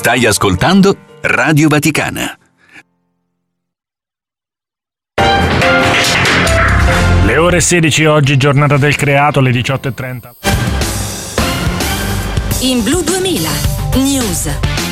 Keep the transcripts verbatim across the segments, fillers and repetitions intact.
Stai ascoltando Radio Vaticana. Le ore sedici oggi, giornata del creato, alle diciotto e trenta. In Blu duemila News.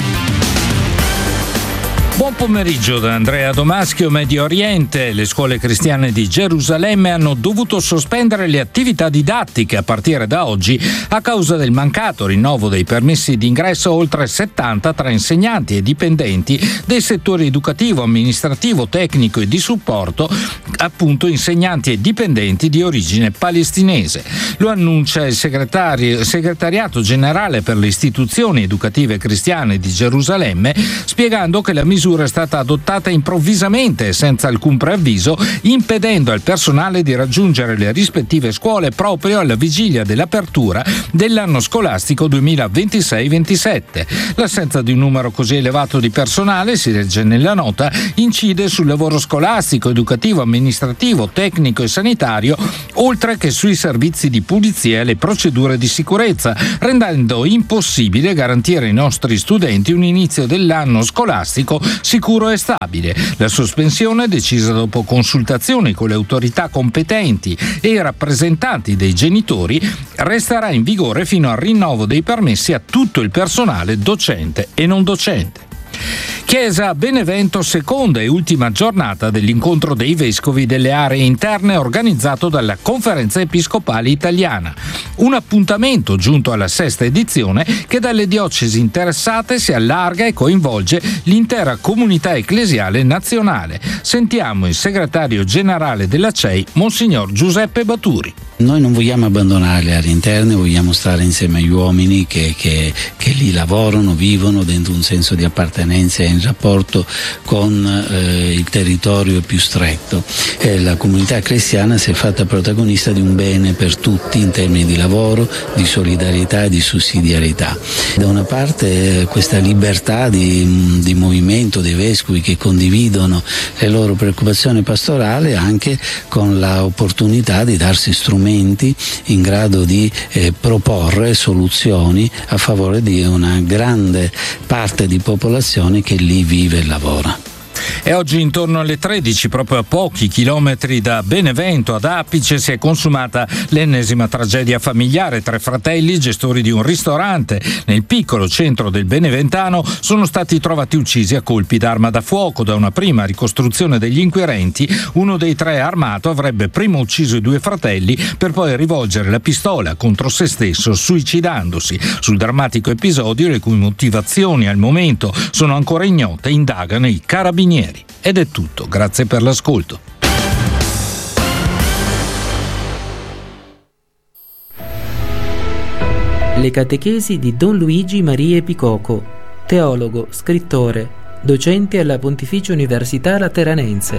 Buon pomeriggio da Andrea Domaschio. Medio Oriente. Le scuole cristiane di Gerusalemme hanno dovuto sospendere le attività didattiche a partire da oggi a causa del mancato rinnovo dei permessi d'ingresso oltre settanta tra insegnanti e dipendenti dei settori educativo, amministrativo, tecnico e di supporto, appunto insegnanti e dipendenti di origine palestinese. Lo annuncia il segretario, segretariato generale per le istituzioni educative cristiane di Gerusalemme, spiegando che la misura è stata adottata improvvisamente e senza alcun preavviso, impedendo al personale di raggiungere le rispettive scuole proprio alla vigilia dell'apertura dell'anno scolastico duemilaventisei ventisette. L'assenza di un numero così elevato di personale, si legge nella nota, incide sul lavoro scolastico, educativo, amministrativo, tecnico e sanitario, oltre che sui servizi di pulizia e le procedure di sicurezza, rendendo impossibile garantire ai nostri studenti un inizio dell'anno scolastico sicuro e stabile. La sospensione, decisa dopo consultazioni con le autorità competenti e i rappresentanti dei genitori, resterà in vigore fino al rinnovo dei permessi a tutto il personale docente e non docente. Chiesa Benevento, seconda e ultima giornata dell'incontro dei vescovi delle aree interne organizzato dalla Conferenza Episcopale Italiana. Un appuntamento giunto alla sesta edizione che dalle diocesi interessate si allarga e coinvolge l'intera comunità ecclesiale nazionale. Sentiamo il segretario generale della C E I, Monsignor Giuseppe Baturi. Noi non vogliamo abbandonare le aree interne, vogliamo stare insieme agli uomini che, che, che lì lavorano, vivono dentro un senso di appartenenza e in rapporto con eh, il territorio più stretto. E la comunità cristiana si è fatta protagonista di un bene per tutti in termini di lavoro, di solidarietà e di sussidiarietà. Da una parte eh, questa libertà di, di movimento dei vescovi che condividono le loro preoccupazioni pastorali, anche con l'opportunità di darsi strumenti in grado di eh, proporre soluzioni a favore di una grande parte di popolazione che lì vive e lavora. E oggi intorno alle tredici, proprio a pochi chilometri da Benevento, ad Apice, si è consumata l'ennesima tragedia familiare. Tre fratelli, gestori di un ristorante nel piccolo centro del Beneventano, sono stati trovati uccisi a colpi d'arma da fuoco. Da una prima ricostruzione degli inquirenti, uno dei tre armato avrebbe prima ucciso i due fratelli per poi rivolgere la pistola contro se stesso, suicidandosi. Sul drammatico episodio, le cui motivazioni al momento sono ancora ignote, indagano i carabinieri. Ed è tutto, grazie per l'ascolto. Le catechesi di Don Luigi Maria Epicoco, teologo, scrittore, docente alla Pontificia Università Lateranense.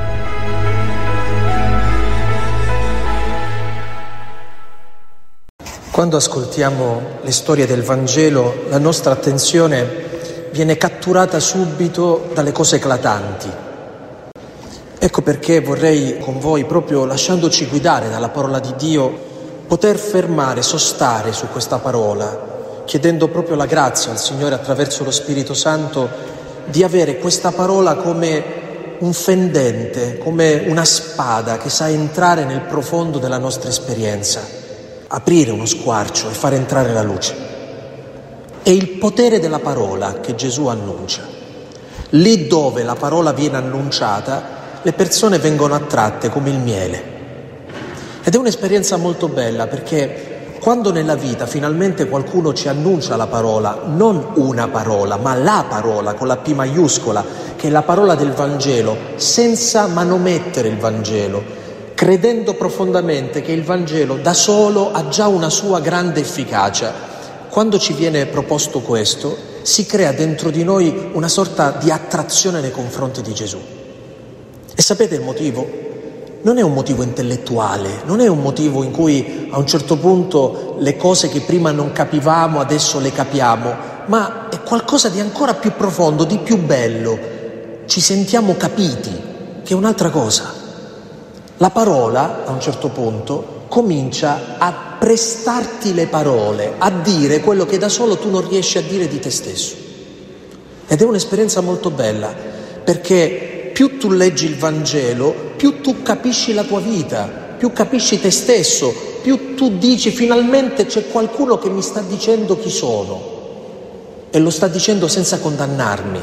Quando ascoltiamo le storie del Vangelo, la nostra attenzione viene catturata subito dalle cose eclatanti. Ecco perché vorrei con voi, proprio lasciandoci guidare dalla parola di Dio, poter fermare, sostare su questa parola, chiedendo proprio la grazia al Signore attraverso lo Spirito Santo di avere questa parola come un fendente, come una spada che sa entrare nel profondo della nostra esperienza, aprire uno squarcio e far entrare la luce. È il potere della parola che Gesù annuncia. Lì dove la parola viene annunciata, le persone vengono attratte come il miele. Ed è un'esperienza molto bella, perché quando nella vita finalmente qualcuno ci annuncia la parola, non una parola, ma la parola con la P maiuscola, che è la parola del Vangelo, senza manomettere il Vangelo, credendo profondamente che il Vangelo da solo ha già una sua grande efficacia. Quando ci viene proposto questo, si crea dentro di noi una sorta di attrazione nei confronti di Gesù. E sapete il motivo? Non è un motivo intellettuale, non è un motivo in cui a un certo punto le cose che prima non capivamo adesso le capiamo, ma è qualcosa di ancora più profondo, di più bello. Ci sentiamo capiti, che è un'altra cosa. La parola, a un certo punto, comincia a prestarti le parole, a dire quello che da solo tu non riesci a dire di te stesso. Ed è un'esperienza molto bella, perché più tu leggi il Vangelo, più tu capisci la tua vita, più capisci te stesso, più tu dici finalmente c'è qualcuno che mi sta dicendo chi sono e lo sta dicendo senza condannarmi.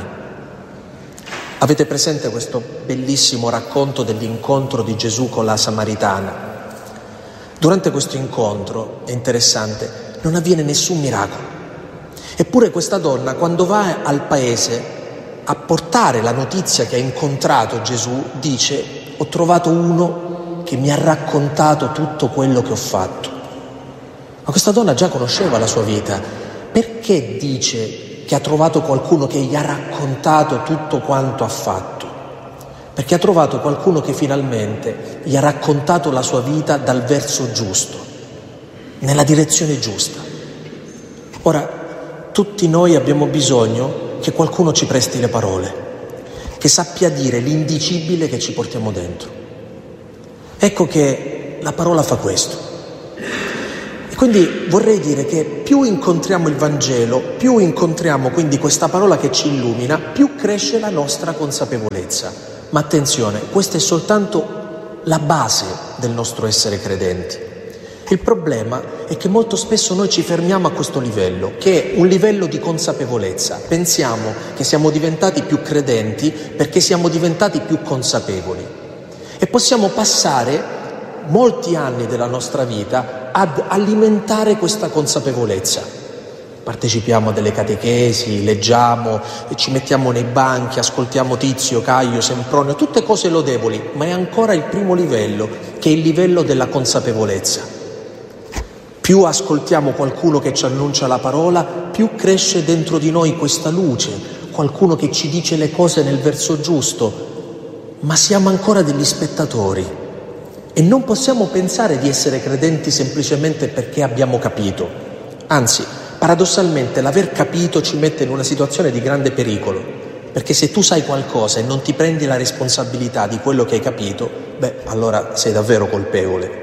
Avete presente questo bellissimo racconto dell'incontro di Gesù con la Samaritana? Durante questo incontro, è interessante, non avviene nessun miracolo. Eppure questa donna, quando va al paese a portare la notizia che ha incontrato Gesù, dice: ho trovato uno che mi ha raccontato tutto quello che ho fatto. Ma questa donna già conosceva la sua vita. Perché dice che ha trovato qualcuno che gli ha raccontato tutto quanto ha fatto? Perché ha trovato qualcuno che finalmente gli ha raccontato la sua vita dal verso giusto, nella direzione giusta. Ora, tutti noi abbiamo bisogno che qualcuno ci presti le parole, che sappia dire l'indicibile che ci portiamo dentro. Ecco che la parola fa questo. E quindi vorrei dire che più incontriamo il Vangelo, più incontriamo quindi questa parola che ci illumina, più cresce la nostra consapevolezza. Ma attenzione, questa è soltanto la base del nostro essere credenti. Il problema è che molto spesso noi ci fermiamo a questo livello, che è un livello di consapevolezza. Pensiamo che siamo diventati più credenti perché siamo diventati più consapevoli. E possiamo passare molti anni della nostra vita ad alimentare questa consapevolezza. Partecipiamo a delle catechesi, leggiamo, ci mettiamo nei banchi, ascoltiamo Tizio, Caio, Sempronio, tutte cose lodevoli, ma è ancora il primo livello, che è il livello della consapevolezza. Più ascoltiamo qualcuno che ci annuncia la parola, più cresce dentro di noi questa luce, qualcuno che ci dice le cose nel verso giusto, ma siamo ancora degli spettatori e non possiamo pensare di essere credenti semplicemente perché abbiamo capito. Anzi, paradossalmente l'aver capito ci mette in una situazione di grande pericolo, perché se tu sai qualcosa e non ti prendi la responsabilità di quello che hai capito, beh, allora sei davvero colpevole.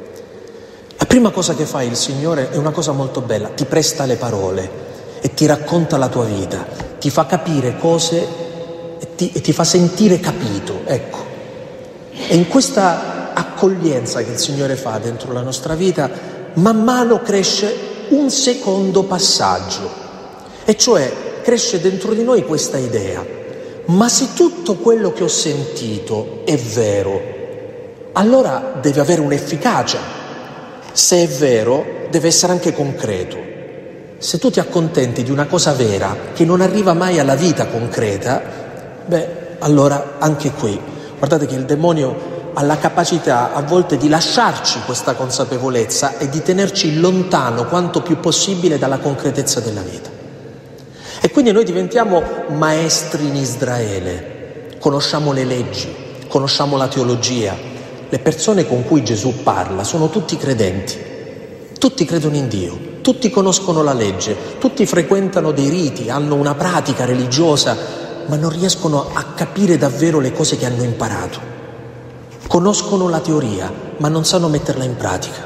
La prima cosa che fa il Signore è una cosa molto bella: ti presta le parole e ti racconta la tua vita, ti fa capire cose e ti, e ti fa sentire capito, ecco. E in questa accoglienza che il Signore fa dentro la nostra vita, man mano cresce un secondo passaggio, e cioè cresce dentro di noi questa idea: ma se tutto quello che ho sentito è vero, allora deve avere un'efficacia. Se è vero, deve essere anche concreto. Se tu ti accontenti di una cosa vera che non arriva mai alla vita concreta, beh, allora anche qui, guardate che il demonio ha la capacità a volte di lasciarci questa consapevolezza e di tenerci lontano quanto più possibile dalla concretezza della vita. E quindi noi diventiamo maestri in Israele, conosciamo le leggi, conosciamo la teologia. Le persone con cui Gesù parla sono tutti credenti, tutti credono in Dio, tutti conoscono la legge, tutti frequentano dei riti, hanno una pratica religiosa, ma non riescono a capire davvero le cose che hanno imparato. Conoscono la teoria, ma non sanno metterla in pratica.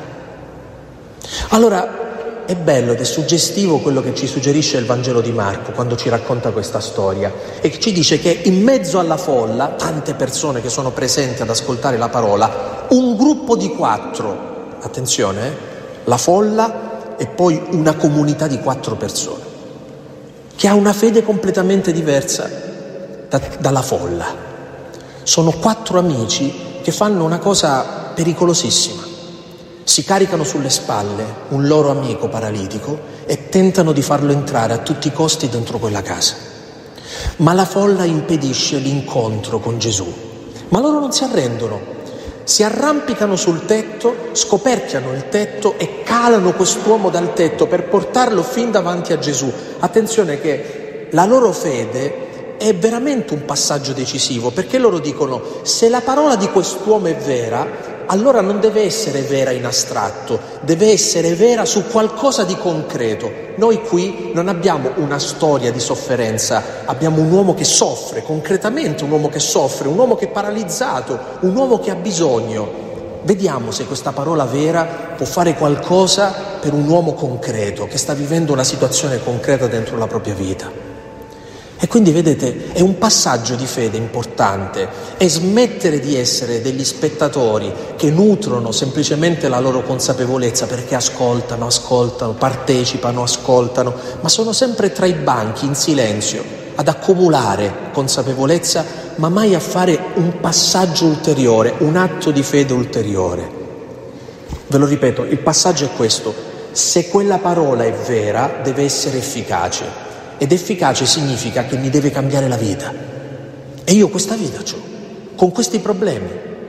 Allora è bello ed è suggestivo quello che ci suggerisce il Vangelo di Marco quando ci racconta questa storia, e ci dice che in mezzo alla folla, tante persone che sono presenti ad ascoltare la parola, un gruppo di quattro, attenzione, eh, la folla e poi una comunità di quattro persone, che ha una fede completamente diversa da, dalla folla. Sono quattro amici che fanno una cosa pericolosissima. Si caricano sulle spalle un loro amico paralitico e tentano di farlo entrare a tutti i costi dentro quella casa. Ma la folla impedisce l'incontro con Gesù. Ma loro non si arrendono. Si arrampicano sul tetto, scoperchiano il tetto e calano quest'uomo dal tetto per portarlo fin davanti a Gesù. Attenzione che la loro fede è veramente un passaggio decisivo, perché loro dicono: se la parola di quest'uomo è vera, allora non deve essere vera in astratto, deve essere vera su qualcosa di concreto. Noi qui non abbiamo una storia di sofferenza, abbiamo un uomo che soffre, concretamente un uomo che soffre, un uomo che è paralizzato, un uomo che ha bisogno. Vediamo se questa parola vera può fare qualcosa per un uomo concreto, che sta vivendo una situazione concreta dentro la propria vita. E quindi vedete, è un passaggio di fede importante, è smettere di essere degli spettatori che nutrono semplicemente la loro consapevolezza perché ascoltano, ascoltano, partecipano, ascoltano, ma sono sempre tra i banchi in silenzio ad accumulare consapevolezza, ma mai a fare un passaggio ulteriore, un atto di fede ulteriore. Ve lo ripeto, il passaggio è questo: se quella parola è vera, deve essere efficace. Ed efficace significa che mi deve cambiare la vita. E io questa vita c'ho, con questi problemi.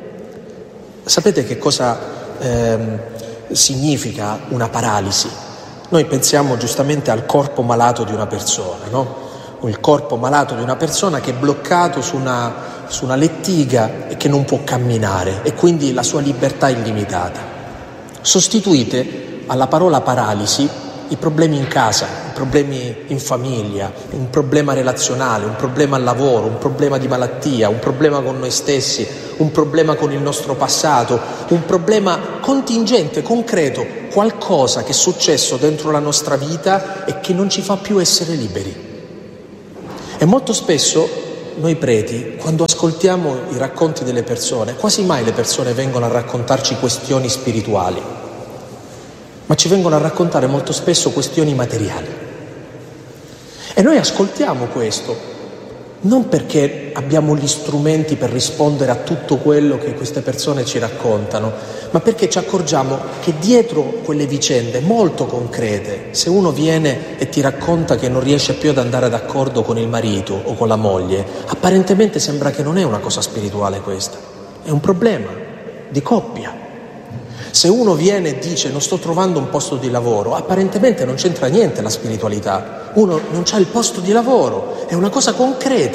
Sapete che cosa ehm, significa una paralisi? Noi pensiamo giustamente al corpo malato di una persona, no? Il corpo malato di una persona che è bloccato su una, su una lettiga e che non può camminare e quindi la sua libertà è illimitata. Sostituite alla parola paralisi i problemi in casa, i problemi in famiglia, un problema relazionale, un problema al lavoro, un problema di malattia, un problema con noi stessi, un problema con il nostro passato, un problema contingente, concreto, qualcosa che è successo dentro la nostra vita e che non ci fa più essere liberi. E molto spesso noi preti, quando ascoltiamo i racconti delle persone, quasi mai le persone vengono a raccontarci questioni spirituali, ma ci vengono a raccontare molto spesso questioni materiali. E noi ascoltiamo questo, non perché abbiamo gli strumenti per rispondere a tutto quello che queste persone ci raccontano, ma perché ci accorgiamo che dietro quelle vicende molto concrete, se uno viene e ti racconta che non riesce più ad andare d'accordo con il marito o con la moglie, apparentemente sembra che non è una cosa spirituale questa, è un problema di coppia. Se uno viene e dice non sto trovando un posto di lavoro, apparentemente non c'entra niente la spiritualità. Uno non c'ha il posto di lavoro, è una cosa concreta.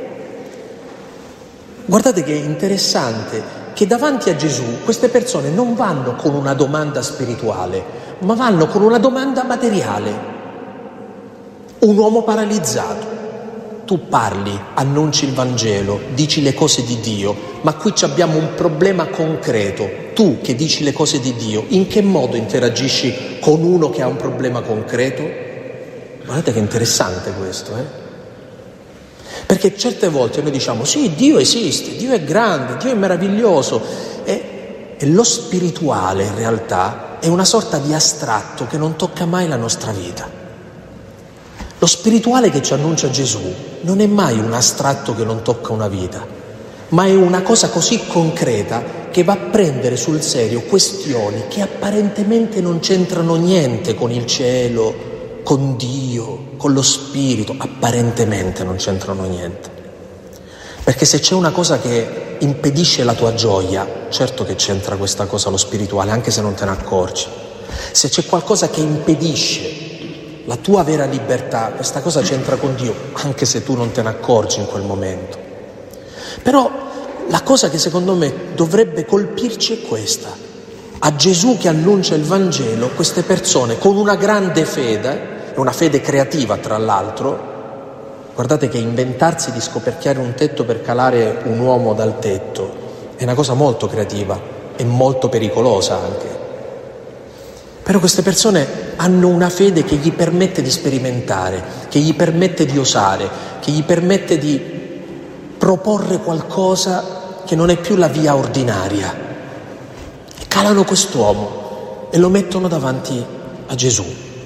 Guardate che è interessante che davanti a Gesù queste persone non vanno con una domanda spirituale, ma vanno con una domanda materiale. Un uomo paralizzato. Tu parli, annunci il Vangelo, dici le cose di Dio, ma qui abbiamo un problema concreto. Tu che dici le cose di Dio, in che modo interagisci con uno che ha un problema concreto? Guardate che interessante questo, eh? Perché certe volte noi diciamo, sì, Dio esiste, Dio è grande, Dio è meraviglioso, e, e lo spirituale in realtà è una sorta di astratto che non tocca mai la nostra vita. Lo spirituale che ci annuncia Gesù non è mai un astratto che non tocca una vita, ma è una cosa così concreta che va a prendere sul serio questioni che apparentemente non c'entrano niente con il cielo, con Dio, con lo spirito, apparentemente non c'entrano niente. Perché se c'è una cosa che impedisce la tua gioia, certo che c'entra questa cosa lo spirituale, anche se non te ne accorgi. Se c'è qualcosa che impedisce la tua vera libertà, questa cosa c'entra con Dio, anche se tu non te ne accorgi in quel momento. Però la cosa che secondo me dovrebbe colpirci è questa: a Gesù che annuncia il Vangelo, queste persone con una grande fede, una fede creativa tra l'altro, guardate che inventarsi di scoperchiare un tetto per calare un uomo dal tetto è una cosa molto creativa e molto pericolosa anche. Però queste persone hanno una fede che gli permette di sperimentare, che gli permette di osare, che gli permette di proporre qualcosa che non è più la via ordinaria. E calano quest'uomo e lo mettono davanti a Gesù.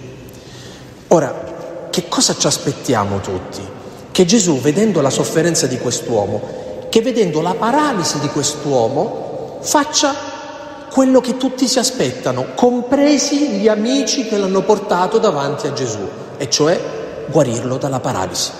Ora, che cosa ci aspettiamo tutti? Che Gesù, vedendo la sofferenza di quest'uomo, che vedendo la paralisi di quest'uomo, faccia quello che tutti si aspettano, compresi gli amici che l'hanno portato davanti a Gesù, e cioè guarirlo dalla paralisi.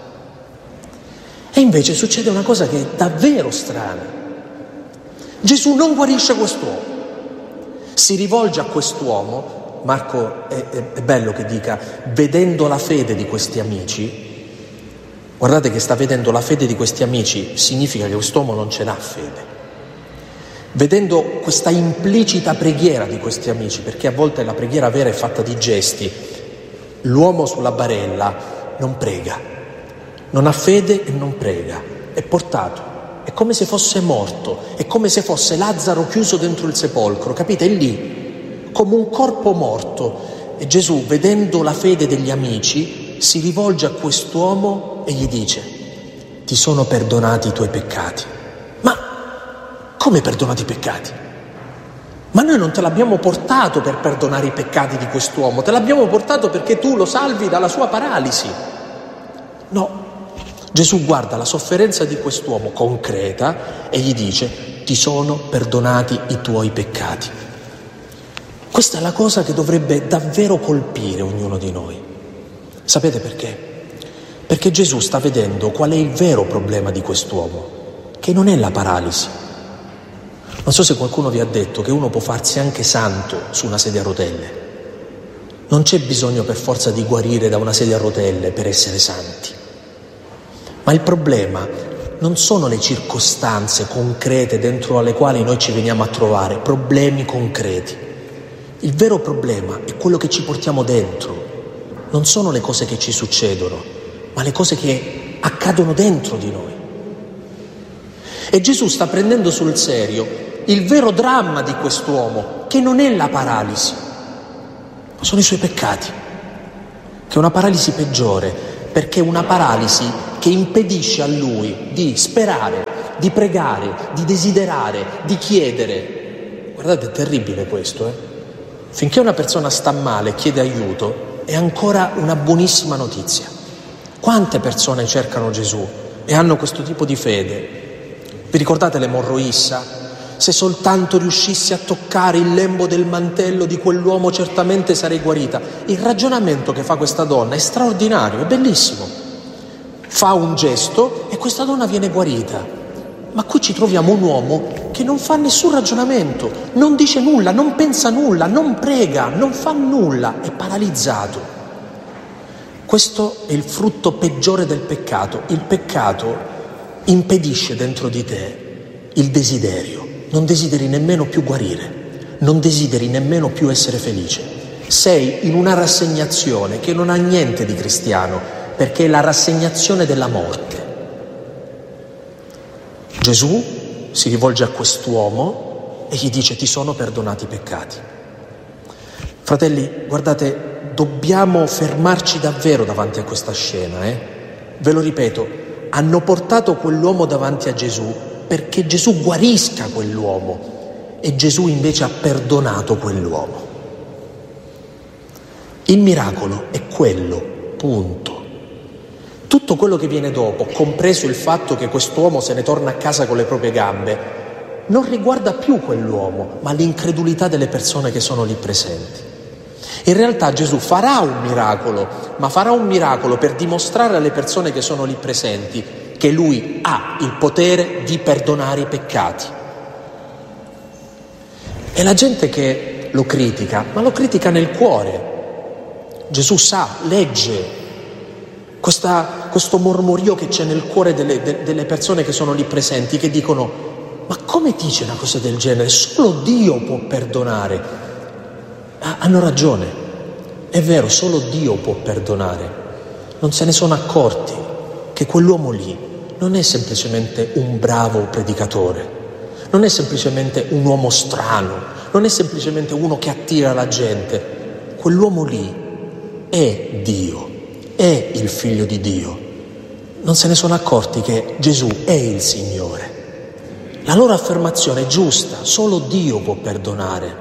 E invece succede una cosa che è davvero strana. Gesù non guarisce quest'uomo, si rivolge a quest'uomo. Marco è, è, è bello che dica, vedendo la fede di questi amici. Guardate che sta vedendo la fede di questi amici, significa che quest'uomo non ce n'ha fede. Vedendo questa implicita preghiera di questi amici, perché a volte la preghiera vera è fatta di gesti, l'uomo sulla barella non prega, non ha fede e non prega, è portato, è come se fosse morto, è come se fosse Lazzaro chiuso dentro il sepolcro, capite? È lì, come un corpo morto. E Gesù, vedendo la fede degli amici, si rivolge a quest'uomo e gli dice: ti sono perdonati i tuoi peccati. Ma come perdonati i peccati? Ma noi non te l'abbiamo portato per perdonare i peccati di quest'uomo, te l'abbiamo portato perché tu lo salvi dalla sua paralisi. No, Gesù guarda la sofferenza di quest'uomo concreta e gli dice: ti sono perdonati i tuoi peccati. Questa è la cosa che dovrebbe davvero colpire ognuno di noi. Sapete perché? Perché Gesù sta vedendo qual è il vero problema di quest'uomo, che non è la paralisi. Non so se qualcuno vi ha detto che uno può farsi anche santo su una sedia a rotelle. Non c'è bisogno per forza di guarire da una sedia a rotelle per essere santi. Ma il problema non sono le circostanze concrete dentro alle quali noi ci veniamo a trovare, problemi concreti. Il vero problema è quello che ci portiamo dentro. Non sono le cose che ci succedono, ma le cose che accadono dentro di noi. E Gesù sta prendendo sul serio il vero dramma di quest'uomo, che non è la paralisi, ma sono i suoi peccati, che è una paralisi peggiore, perché è una paralisi che impedisce a lui di sperare, di pregare, di desiderare, di chiedere. Guardate, è terribile questo, eh? Finché una persona sta male e chiede aiuto, è ancora una buonissima notizia. Quante persone cercano Gesù e hanno questo tipo di fede? Vi ricordate l'emorroissa? Se soltanto riuscissi a toccare il lembo del mantello di quell'uomo certamente sarei guarita. Il ragionamento che fa questa donna è straordinario, è bellissimo. Fa un gesto e questa donna viene guarita. Ma qui ci troviamo un uomo che non fa nessun ragionamento, non dice nulla, non pensa nulla, non prega, non fa nulla, è paralizzato. Questo è il frutto peggiore del peccato. Il peccato impedisce dentro di te il desiderio. Non desideri nemmeno più guarire, non desideri nemmeno più essere felice. Sei in una rassegnazione che non ha niente di cristiano, perché è la rassegnazione della morte. Gesù si rivolge a quest'uomo e gli dice: ti sono perdonati i peccati. Fratelli, guardate, dobbiamo fermarci davvero davanti a questa scena, eh? Ve lo ripeto, hanno portato quell'uomo davanti a Gesù perché Gesù guarisca quell'uomo e Gesù invece ha perdonato quell'uomo. Il miracolo è quello, punto. Tutto quello che viene dopo, compreso il fatto che quest'uomo se ne torna a casa con le proprie gambe, non riguarda più quell'uomo, ma l'incredulità delle persone che sono lì presenti. In realtà Gesù farà un miracolo, ma farà un miracolo per dimostrare alle persone che sono lì presenti che Lui ha il potere di perdonare i peccati. E la gente che lo critica, ma lo critica nel cuore. Gesù sa, legge questa, questo mormorio che c'è nel cuore delle, de, delle persone che sono lì presenti, che dicono: ma come dice una cosa del genere? Solo Dio può perdonare. Ah, hanno ragione, è vero, solo Dio può perdonare. Non se ne sono accorti che quell'uomo lì non è semplicemente un bravo predicatore, non è semplicemente un uomo strano, non è semplicemente uno che attira la gente. Quell'uomo lì è Dio, è il figlio di Dio. Non se ne sono accorti che Gesù è il Signore. La loro affermazione è giusta, solo Dio può perdonare.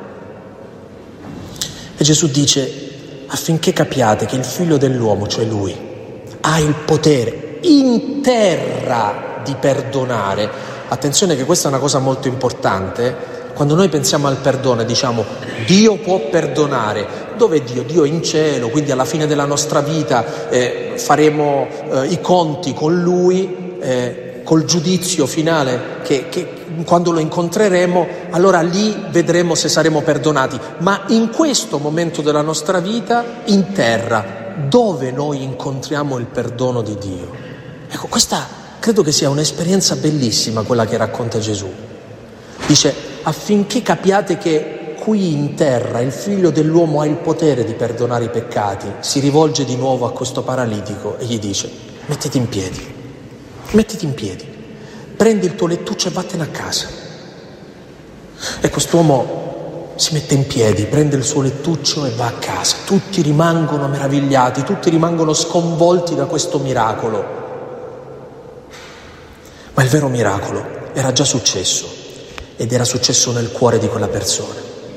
E Gesù dice: affinché capiate che il figlio dell'uomo, cioè Lui, ha il potere in terra di perdonare. Attenzione che questa è una cosa molto importante. Quando noi pensiamo al perdono diciamo: Dio può perdonare. Dove è Dio? Dio è in cielo, quindi alla fine della nostra vita eh, faremo eh, i conti con Lui, eh, col giudizio finale che, che quando lo incontreremo, allora lì vedremo se saremo perdonati. Ma in questo momento della nostra vita, in terra, dove noi incontriamo il perdono di Dio? Ecco, questa credo che sia un'esperienza bellissima quella che racconta Gesù. Dice: affinché capiate che qui in terra il figlio dell'uomo ha il potere di perdonare i peccati. Si rivolge di nuovo a questo paralitico e gli dice: mettiti in piedi, mettiti in piedi, prendi il tuo lettuccio e vattene a casa. E quest'uomo si mette in piedi, prende il suo lettuccio e va a casa. Tutti rimangono meravigliati, tutti rimangono sconvolti da questo miracolo. Ma il vero miracolo era già successo ed era successo nel cuore di quella persona.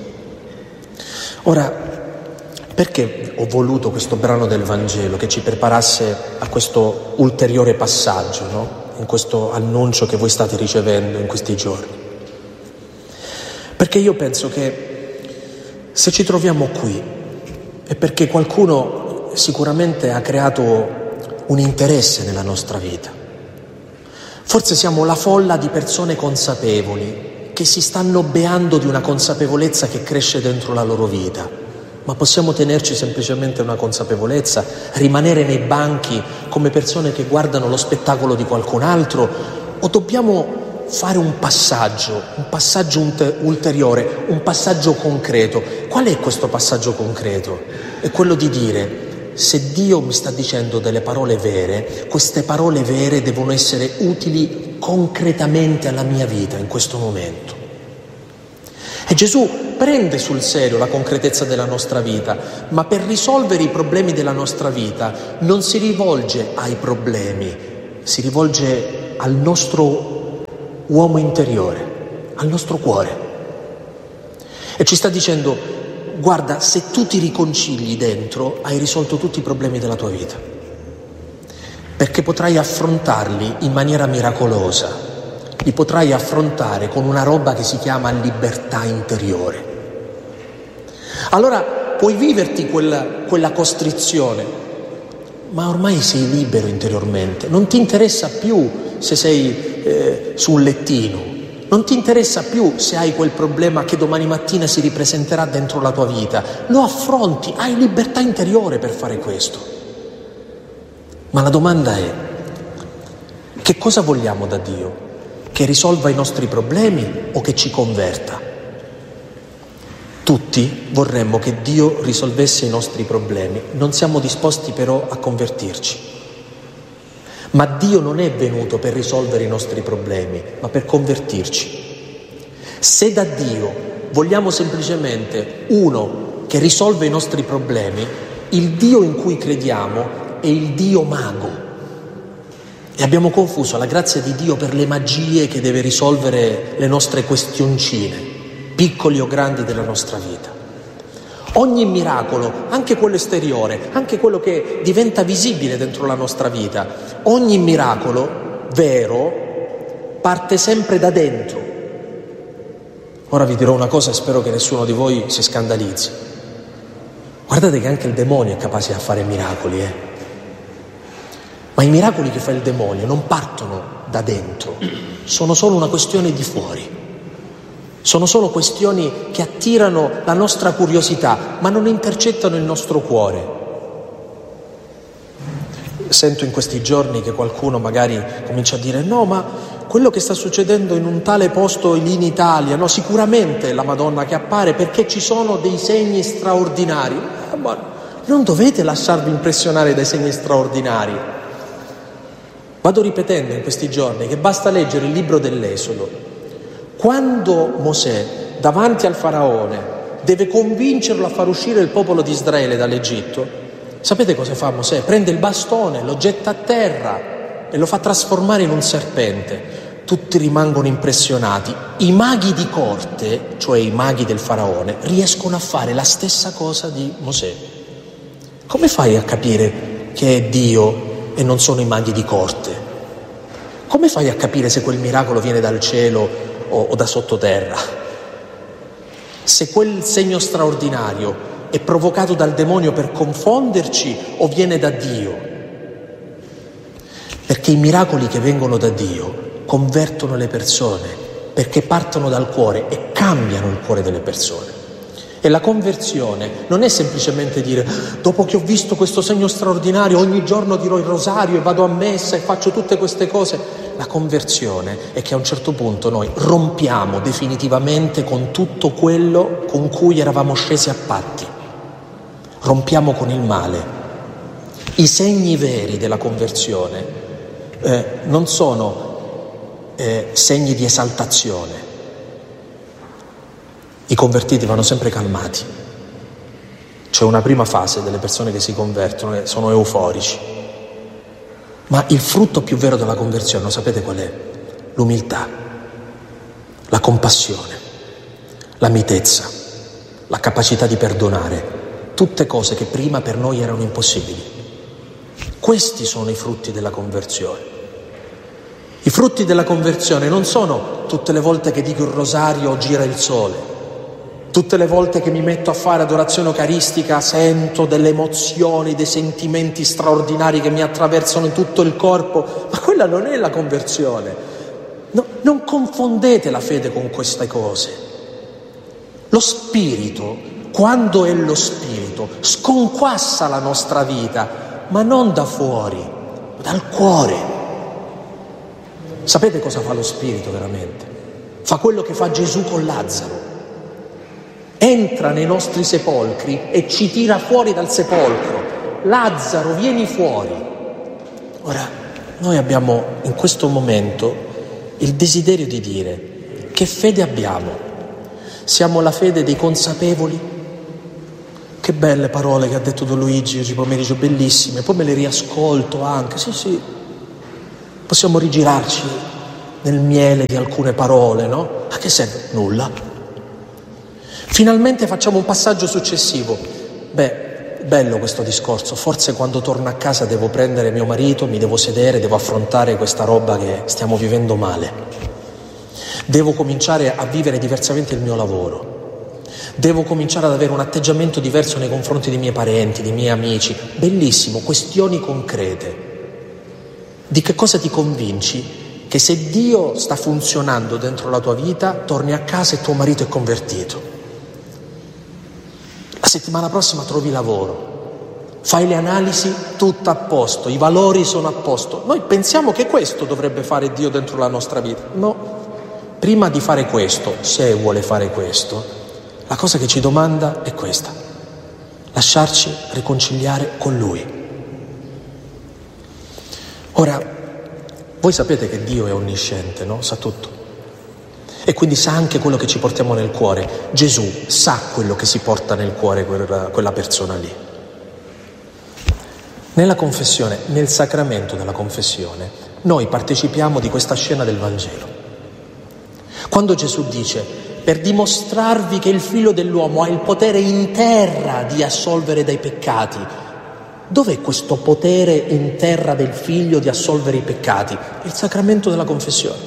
Ora, perché ho voluto questo brano del Vangelo che ci preparasse a questo ulteriore passaggio, no? In questo annuncio che voi state ricevendo in questi giorni? Perché io penso che se ci troviamo qui è perché qualcuno sicuramente ha creato un interesse nella nostra vita. Forse siamo la folla di persone consapevoli che si stanno beando di una consapevolezza che cresce dentro la loro vita. Ma possiamo tenerci semplicemente una consapevolezza, rimanere nei banchi come persone che guardano lo spettacolo di qualcun altro, o dobbiamo fare un passaggio, un passaggio ulteriore, un passaggio concreto? Qual è questo passaggio concreto? È quello di dire: se Dio mi sta dicendo delle parole vere, queste parole vere devono essere utili concretamente alla mia vita in questo momento. E Gesù prende sul serio la concretezza della nostra vita, ma per risolvere i problemi della nostra vita non si rivolge ai problemi, si rivolge al nostro uomo interiore, al nostro cuore. E ci sta dicendo: guarda, se tu ti riconcili dentro, hai risolto tutti i problemi della tua vita, perché potrai affrontarli in maniera miracolosa, li potrai affrontare con una roba che si chiama libertà interiore. Allora puoi viverti quella, quella costrizione, ma ormai sei libero interiormente, non ti interessa più se sei eh, su un lettino, non ti interessa più se hai quel problema che domani mattina si ripresenterà dentro la tua vita, lo affronti, hai libertà interiore per fare questo. Ma la domanda è: che cosa vogliamo da Dio? Che risolva i nostri problemi o che ci converta? Tutti vorremmo che Dio risolvesse i nostri problemi, non siamo disposti però a convertirci. Ma Dio non è venuto per risolvere i nostri problemi, ma per convertirci. Se da Dio vogliamo semplicemente uno che risolve i nostri problemi, il Dio in cui crediamo è il Dio mago. E abbiamo confuso la grazia di Dio per le magie che deve risolvere le nostre questioncine, piccoli o grandi della nostra vita. Ogni miracolo, anche quello esteriore, anche quello che diventa visibile dentro la nostra vita, ogni miracolo vero parte sempre da dentro. Ora vi dirò una cosa e spero che nessuno di voi si scandalizzi. Guardate che anche il demonio è capace di fare miracoli, eh? Ma i miracoli che fa il demonio non partono da dentro, sono solo una questione di fuori. Sono solo questioni che attirano la nostra curiosità, ma non intercettano il nostro cuore. Sento in questi giorni che qualcuno magari comincia a dire: no, ma quello che sta succedendo in un tale posto lì in Italia, no, sicuramente è la Madonna che appare perché ci sono dei segni straordinari. Ma non dovete lasciarvi impressionare dai segni straordinari. Vado ripetendo in questi giorni che basta leggere il libro dell'Esodo. Quando Mosè, davanti al faraone, deve convincerlo a far uscire il popolo di Israele dall'Egitto, sapete cosa fa Mosè? Prende il bastone, lo getta a terra e lo fa trasformare in un serpente. Tutti rimangono impressionati. I maghi di corte, cioè i maghi del faraone, riescono a fare la stessa cosa di Mosè. Come fai a capire che è Dio e non sono i maghi di corte? Come fai a capire se quel miracolo viene dal cielo o da sottoterra? Se quel segno straordinario è provocato dal demonio per confonderci o viene da Dio? Perché i miracoli che vengono da Dio convertono le persone, perché partono dal cuore e cambiano il cuore delle persone. E la conversione non è semplicemente dire: dopo che ho visto questo segno straordinario ogni giorno dirò il rosario e vado a messa e faccio tutte queste cose. La conversione è che a un certo punto noi rompiamo definitivamente con tutto quello con cui eravamo scesi a patti. Rompiamo con il male. I segni veri della conversione eh, non sono eh, segni di esaltazione. I convertiti vanno sempre calmati. C'è una prima fase delle persone che si convertono e sono euforici. Ma il frutto più vero della conversione, lo sapete qual è? L'umiltà, la compassione, la mitezza, la capacità di perdonare. Tutte cose che prima per noi erano impossibili. Questi sono i frutti della conversione. I frutti della conversione non sono tutte le volte che dico il rosario o gira il sole, tutte le volte che mi metto a fare adorazione eucaristica sento delle emozioni, dei sentimenti straordinari che mi attraversano tutto il corpo, ma quella non è la conversione. No, non confondete la fede con queste cose. Lo Spirito, quando è lo Spirito, sconquassa la nostra vita, ma non da fuori, dal cuore. Sapete cosa fa lo Spirito veramente? Fa quello che fa Gesù con Lazzaro. Entra nei nostri sepolcri e ci tira fuori dal sepolcro. Lazzaro, vieni fuori. Ora, noi abbiamo in questo momento il desiderio di dire: che fede abbiamo? Siamo la fede dei consapevoli? Che belle parole che ha detto Don Luigi oggi pomeriggio, bellissime, poi me le riascolto anche, sì sì, possiamo rigirarci nel miele di alcune parole, no? A che serve? Nulla. Finalmente facciamo un passaggio successivo. Beh, bello questo discorso, forse quando torno a casa devo prendere mio marito, mi devo sedere, devo affrontare questa roba che stiamo vivendo male. Devo cominciare a vivere diversamente il mio lavoro. Devo cominciare ad avere un atteggiamento diverso nei confronti dei miei parenti, dei miei amici. Bellissimo, questioni concrete. Di che cosa ti convinci? Che se Dio sta funzionando dentro la tua vita, torni a casa e tuo marito è convertito. La settimana prossima trovi lavoro, fai le analisi, tutto a posto, i valori sono a posto. Noi pensiamo che questo dovrebbe fare Dio dentro la nostra vita. No, prima di fare questo, se vuole fare questo, la cosa che ci domanda è questa: lasciarci riconciliare con Lui. Ora, voi sapete che Dio è onnisciente, no? Sa tutto. E quindi sa anche quello che ci portiamo nel cuore. Gesù sa quello che si porta nel cuore quella, quella persona lì. Nella confessione, nel sacramento della confessione, noi partecipiamo di questa scena del Vangelo. Quando Gesù dice: per dimostrarvi che il Figlio dell'uomo ha il potere in terra di assolvere dai peccati. Dov'è questo potere in terra del Figlio di assolvere i peccati? Il sacramento della confessione.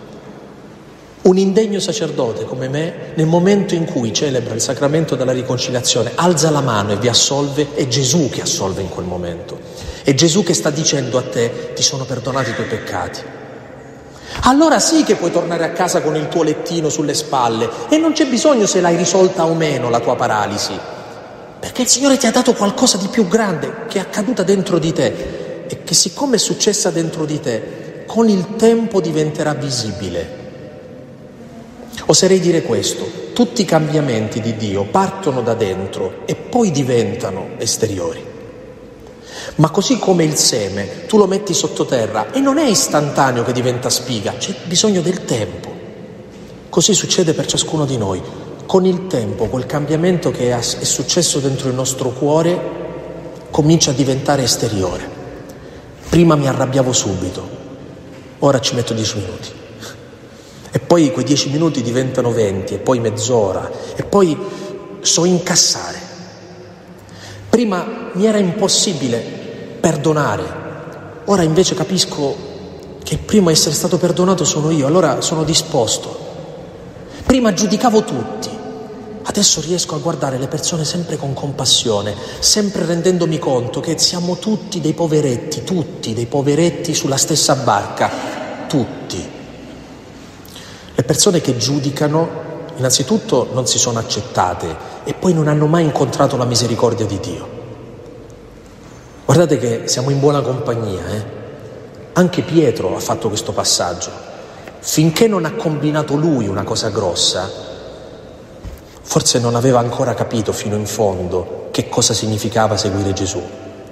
Un indegno sacerdote come me, nel momento in cui celebra il sacramento della riconciliazione, alza la mano e vi assolve. È Gesù che assolve in quel momento. È Gesù che sta dicendo a te: ti sono perdonati i tuoi peccati. Allora sì che puoi tornare a casa con il tuo lettino sulle spalle e non c'è bisogno se l'hai risolta o meno la tua paralisi, perché il Signore ti ha dato qualcosa di più grande che è accaduta dentro di te e che, siccome è successa dentro di te, con il tempo diventerà visibile. Oserei dire questo: tutti i cambiamenti di Dio partono da dentro e poi diventano esteriori. Ma così come il seme, tu lo metti sottoterra e non è istantaneo che diventa spiga, c'è bisogno del tempo. Così succede per ciascuno di noi. Con il tempo quel cambiamento che è successo dentro il nostro cuore comincia a diventare esteriore. Prima mi arrabbiavo subito, ora ci metto dieci minuti. E poi quei dieci minuti diventano venti, e poi mezz'ora, e poi so incassare. Prima mi era impossibile perdonare, ora invece capisco che il primo a essere stato perdonato sono io, allora sono disposto. Prima giudicavo tutti, adesso riesco a guardare le persone sempre con compassione, sempre rendendomi conto che siamo tutti dei poveretti, tutti dei poveretti sulla stessa barca, tutti. Le persone che giudicano, innanzitutto non si sono accettate e poi non hanno mai incontrato la misericordia di Dio. Guardate che siamo in buona compagnia, eh? Anche Pietro ha fatto questo passaggio. Finché non ha combinato lui una cosa grossa, forse non aveva ancora capito fino in fondo che cosa significava seguire Gesù.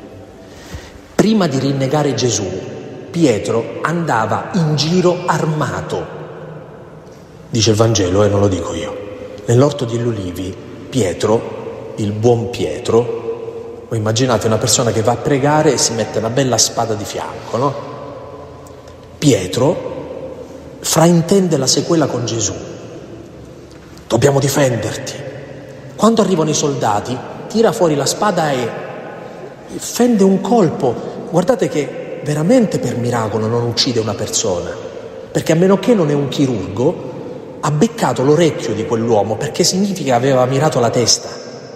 Prima di rinnegare Gesù, Pietro andava in giro armato. Dice il Vangelo, e eh, non lo dico io. nell'orto degli ulivi, Pietro, il buon Pietro, voi immaginate una persona che va a pregare e si mette una bella spada di fianco, no? Pietro fraintende la sequela con Gesù. Dobbiamo difenderti. Quando arrivano i soldati, tira fuori la spada e fende un colpo. Guardate che veramente per miracolo non uccide una persona, perché a meno che non è un chirurgo, ha beccato l'orecchio di quell'uomo, perché significa che aveva mirato la testa.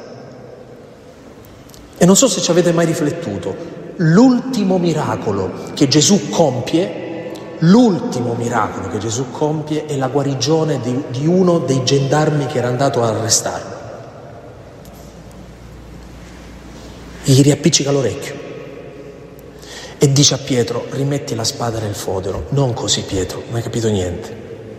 E non so se ci avete mai riflettuto, l'ultimo miracolo che Gesù compie L'ultimo miracolo che Gesù compie è la guarigione di, di uno dei gendarmi che era andato ad arrestarlo. Gli riappiccica l'orecchio e dice a Pietro: rimetti la spada nel fodero. Non così, Pietro, non hai capito niente.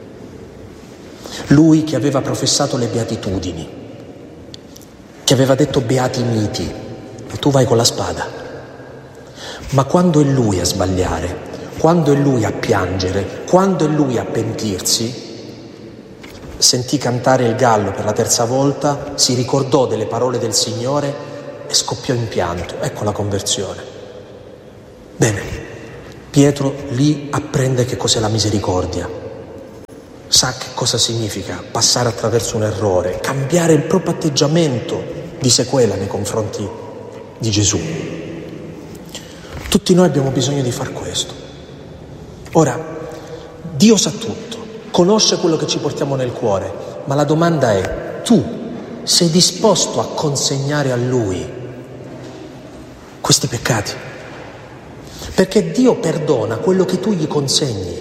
Lui che aveva professato le beatitudini, che aveva detto beati i miti, e tu vai con la spada. Ma quando è lui a sbagliare, quando è lui a piangere, quando è lui a pentirsi, sentì cantare il gallo per la terza volta, si ricordò delle parole del Signore e scoppiò in pianto. Ecco la conversione. Bene, Pietro lì apprende che cos'è la misericordia, sa che cosa significa passare attraverso un errore, cambiare il proprio atteggiamento di sequela nei confronti di Gesù. Tutti noi abbiamo bisogno di far questo. Ora, Dio sa tutto, conosce quello che ci portiamo nel cuore, ma la domanda è: tu sei disposto a consegnare a Lui questi peccati? Perché Dio perdona quello che tu gli consegni.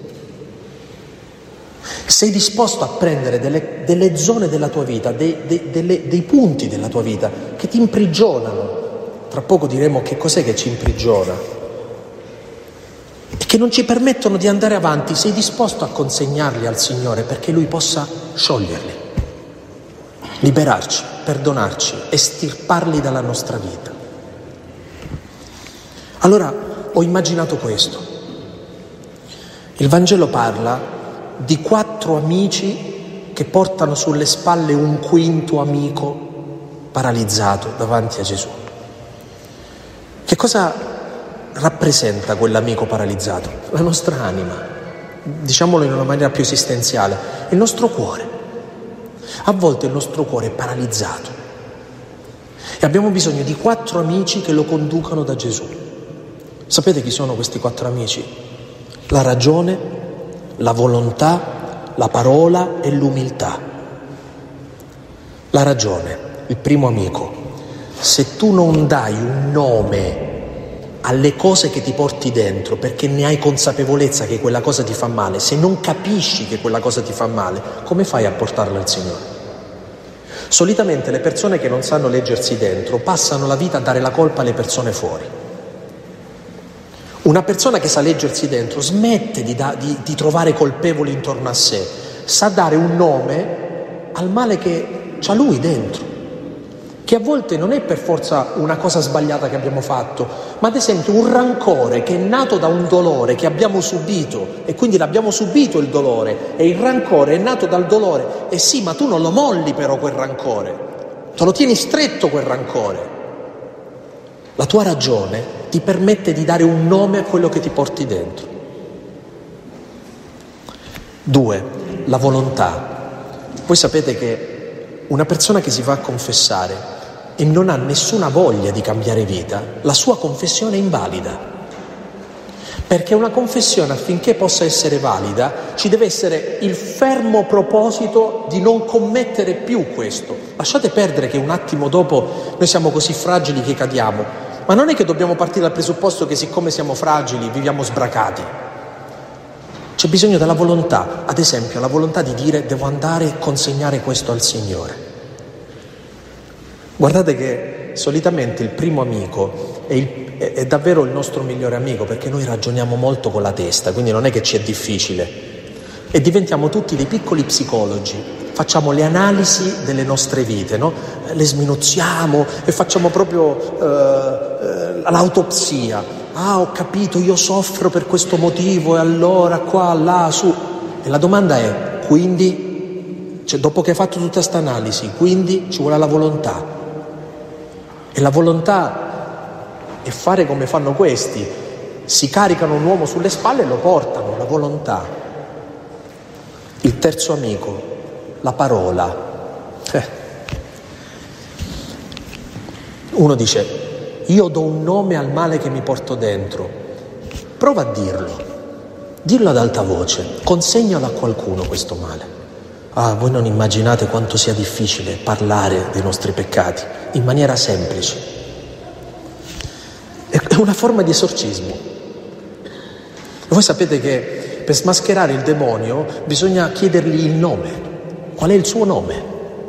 Sei disposto a prendere delle, delle zone della tua vita, dei, dei, delle, dei punti della tua vita che ti imprigionano? Tra poco diremo che cos'è che ci imprigiona e che non ci permettono di andare avanti. Sei disposto a consegnarli al Signore perché Lui possa scioglierli, liberarci, perdonarci, estirparli dalla nostra vita. Allora ho immaginato questo. Il Vangelo parla di quattro amici che portano sulle spalle un quinto amico paralizzato davanti a Gesù. Che cosa rappresenta quell'amico paralizzato? La nostra anima, diciamolo in una maniera più esistenziale, il nostro cuore. A volte il nostro cuore è paralizzato e abbiamo bisogno di quattro amici che lo conducano da Gesù. Sapete chi sono questi quattro amici? La ragione, la volontà, la parola e l'umiltà. La ragione, il primo amico. Se tu non dai un nome alle cose che ti porti dentro, perché ne hai consapevolezza che quella cosa ti fa male, se non capisci che quella cosa ti fa male, come fai a portarla al Signore? Solitamente le persone che non sanno leggersi dentro passano la vita a dare la colpa alle persone fuori. Una persona che sa leggersi dentro smette di, da, di, di trovare colpevoli intorno a sé, sa dare un nome al male che c'ha lui dentro, che a volte non è per forza una cosa sbagliata che abbiamo fatto, ma ad esempio un rancore che è nato da un dolore che abbiamo subito e quindi l'abbiamo subito il dolore, e il rancore è nato dal dolore. E sì, ma tu non lo molli però quel rancore, te lo tieni stretto quel rancore. La tua ragione ti permette di dare un nome a quello che ti porti dentro. Due, la volontà. Voi sapete che una persona che si va a confessare e non ha nessuna voglia di cambiare vita, la sua confessione è invalida. Perché una confessione, affinché possa essere valida, ci deve essere il fermo proposito di non commettere più questo. Lasciate perdere che un attimo dopo noi siamo così fragili che cadiamo, ma non è che dobbiamo partire dal presupposto che siccome siamo fragili viviamo sbracati. C'è bisogno della volontà, ad esempio la volontà di dire: devo andare e consegnare questo al Signore. Guardate che solitamente il primo amico è, il, è, è davvero il nostro migliore amico, perché noi ragioniamo molto con la testa, quindi non è che ci è difficile, e diventiamo tutti dei piccoli psicologi, facciamo le analisi delle nostre vite, no? Le sminuzziamo e facciamo proprio eh, eh, l'autopsia. Ah, ho capito, io soffro per questo motivo, e allora qua, là, su. E la domanda è: quindi Cioè, dopo che hai fatto tutta questa analisi, quindi ci vuole la volontà. E la volontà è fare come fanno questi. Si caricano un uomo sulle spalle e lo portano, la volontà. Il terzo amico, la parola. Eh. Uno dice, io do un nome al male che mi porto dentro. Prova a dirlo. Dillo ad alta voce, consegnalo a qualcuno questo male. Ah, voi non immaginate quanto sia difficile parlare dei nostri peccati in maniera semplice. È una forma di esorcismo. Voi sapete che per smascherare il demonio bisogna chiedergli il nome. Qual è il suo nome?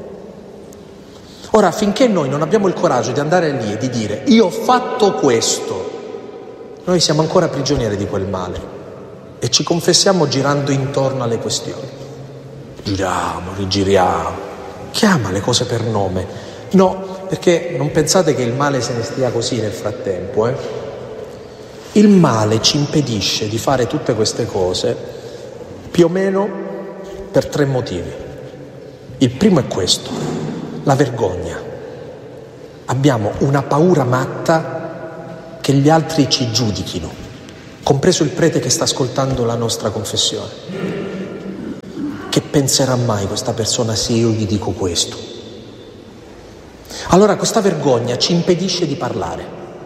Ora, finché noi non abbiamo il coraggio di andare lì e di dire io ho fatto questo, noi siamo ancora prigionieri di quel male e ci confessiamo girando intorno alle questioni. Giriamo, rigiriamo, chiama le cose per nome. No, perché non pensate che il male se ne stia così nel frattempo, eh? Il male ci impedisce di fare tutte queste cose più o meno per tre motivi. Il primo è questo, la vergogna. Abbiamo una paura matta che gli altri ci giudichino, compreso il prete che sta ascoltando la nostra confessione. Che penserà mai questa persona se io gli dico questo? Allora questa vergogna ci impedisce di parlare.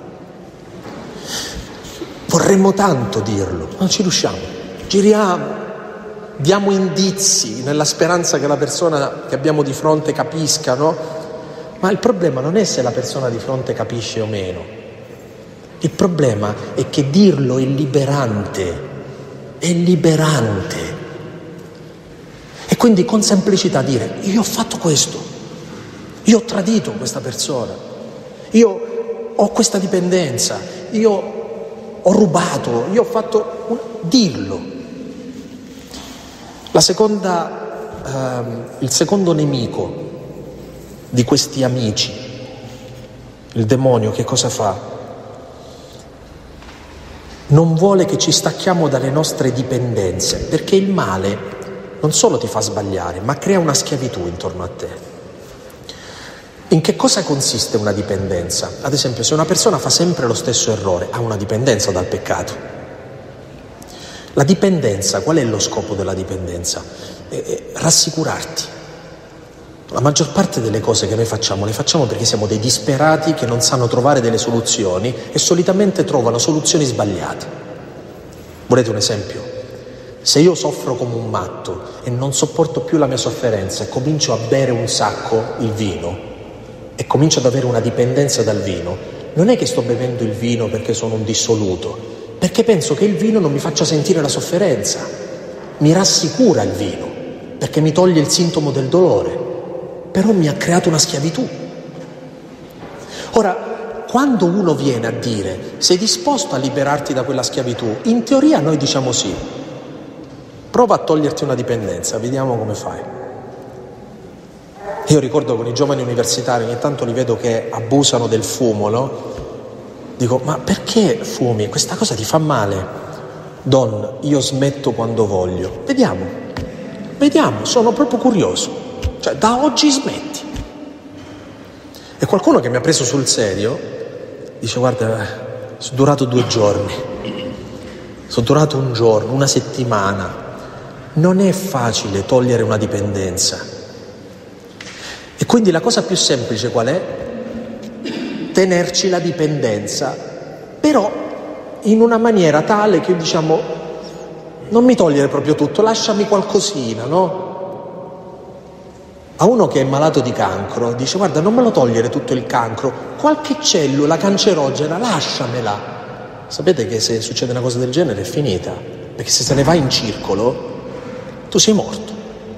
Vorremmo tanto dirlo, ma non ci riusciamo. Giriamo, diamo indizi nella speranza che la persona che abbiamo di fronte capisca, no? Ma il problema non è se la persona di fronte capisce o meno. Il problema è che dirlo è liberante, è liberante. E quindi con semplicità dire, io ho fatto questo, io ho tradito questa persona, io ho questa dipendenza, io ho rubato, io ho fatto... Un... dirlo. La seconda, ehm, il secondo nemico di questi amici, il demonio, che cosa fa? Non vuole che ci stacchiamo dalle nostre dipendenze, perché il male non solo ti fa sbagliare, ma crea una schiavitù intorno a te. In che cosa consiste una dipendenza? Ad esempio, se una persona fa sempre lo stesso errore, ha una dipendenza dal peccato. La dipendenza, qual è lo scopo della dipendenza? È, è rassicurarti. La maggior parte delle cose che noi facciamo le facciamo perché siamo dei disperati che non sanno trovare delle soluzioni e solitamente trovano soluzioni sbagliate. Volete un esempio? Se io soffro come un matto e non sopporto più la mia sofferenza e comincio a bere un sacco il vino e comincio ad avere una dipendenza dal vino, non è che sto bevendo il vino perché sono un dissoluto, perché penso che il vino non mi faccia sentire la sofferenza, mi rassicura il vino, perché mi toglie il sintomo del dolore, però mi ha creato una schiavitù. Ora, quando uno viene a dire sei disposto a liberarti da quella schiavitù, in teoria noi diciamo sì, prova a toglierti una dipendenza, vediamo come fai. Io ricordo con i giovani universitari, ogni tanto li vedo che abusano del fumo, no? Dico, ma perché fumi? Questa cosa ti fa male. Don, io smetto quando voglio. Vediamo, vediamo, sono proprio curioso. Cioè, da oggi smetti. E qualcuno che mi ha preso sul serio dice, guarda, sono durato due giorni, sono durato un giorno, una settimana. Non è facile togliere una dipendenza. E quindi la cosa più semplice qual è? Tenerci la dipendenza, però in una maniera tale che diciamo non mi togliere proprio tutto, lasciami qualcosina, no? A uno che è malato di cancro dice, guarda, non me lo togliere tutto il cancro, qualche cellula cancerogena lasciamela. Sapete che se succede una cosa del genere è finita, perché se se ne va in circolo tu sei morto.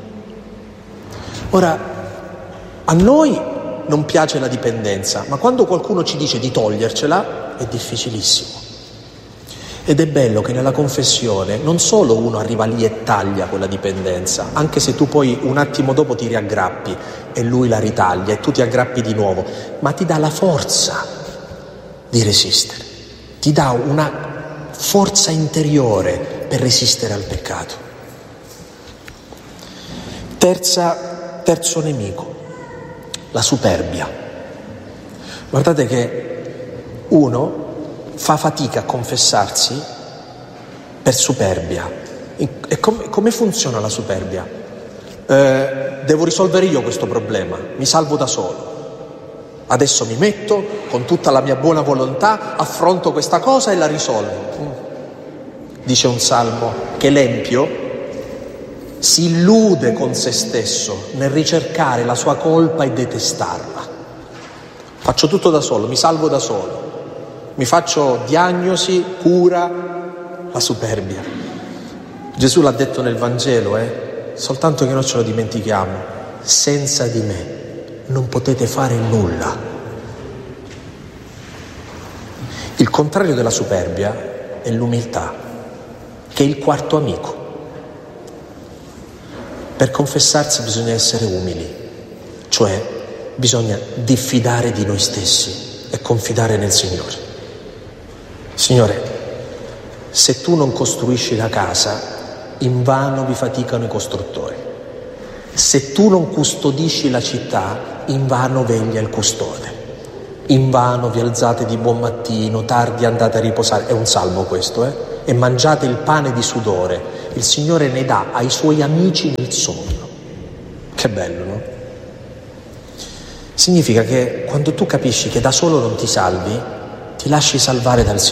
Ora, a noi non piace la dipendenza, ma quando qualcuno ci dice di togliercela è difficilissimo. Ed è bello che nella confessione non solo uno arriva lì e taglia quella dipendenza, anche se tu poi un attimo dopo ti riaggrappi e lui la ritaglia e tu ti aggrappi di nuovo, ma ti dà la forza di resistere, ti dà una forza interiore per resistere al peccato. Terza terzo nemico, la superbia. Guardate che uno fa fatica a confessarsi per superbia. E com- come funziona la superbia? Eh, devo risolvere io questo problema, mi salvo da solo. Adesso mi metto con tutta la mia buona volontà, affronto questa cosa e la risolvo. Dice un salmo che l'empio si illude con se stesso nel ricercare la sua colpa e detestarla. Faccio tutto da solo, mi salvo da solo, mi faccio diagnosi, cura, la superbia. Gesù l'ha detto nel Vangelo, eh? soltanto che non ce lo dimentichiamo: senza di me non potete fare nulla. Il contrario della superbia è l'umiltà, che è il quarto amico. Per confessarsi bisogna essere umili, cioè bisogna diffidare di noi stessi e confidare nel Signore. Signore, se tu non costruisci la casa, invano vi faticano i costruttori. Se tu non custodisci la città, invano veglia il custode. Invano vi alzate di buon mattino, tardi andate a riposare. È un salmo questo, eh? E mangiate il pane di sudore. Il Signore ne dà ai suoi amici nel sonno. Che bello, no? Significa che quando tu capisci che da solo non ti salvi, ti lasci salvare dal Signore.